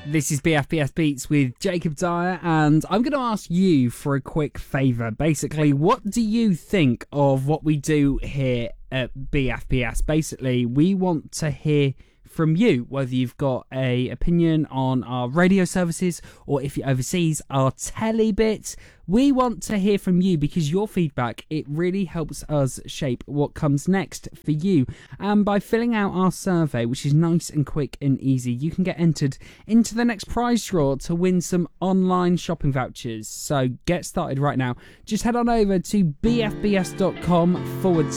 This is BFBS Beats with Jacob Dyer, and I'm going to ask you for a quick favour. Basically, what do you think of what we do here at BFBS? Basically, we want to hear from you, whether you've got a opinion on our radio services or if you're overseas, our telly bits. We want to hear from you because your feedback, it really helps us shape what comes next for you. And by filling out our survey, which is nice and quick and easy, you can get entered into the next prize draw to win some online shopping vouchers. So get started right now. Just head on over to bfbs.com/